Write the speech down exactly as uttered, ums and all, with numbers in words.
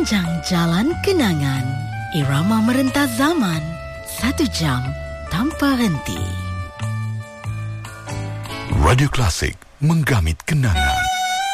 Sepanjang jalan kenangan, irama merentas zaman, satu jam tanpa henti. Radio Klasik, menggamit kenangan.